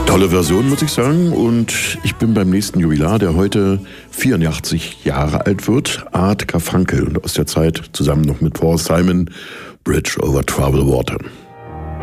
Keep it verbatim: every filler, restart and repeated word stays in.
Tolle Version, muss ich sagen. Und ich bin beim nächsten Jubilar, der heute vierundachtzig Jahre alt wird. Art Garfunkel. Und aus der Zeit zusammen noch mit Paul Simon, Bridge over Troubled Water.